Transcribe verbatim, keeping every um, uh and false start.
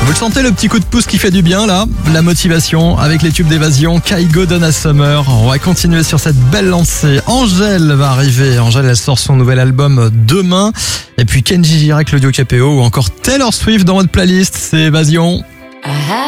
Vous le sentez, le petit coup de pouce qui fait du bien là? La motivation avec les tubes d'évasion, Kygo, Donna Summer. On va continuer sur cette belle lancée. Angèle va arriver. Angèle, elle sort son nouvel album demain. Et puis Kenji Girac, le duo K P O, ou encore Taylor Swift dans votre playlist. C'est Évasion.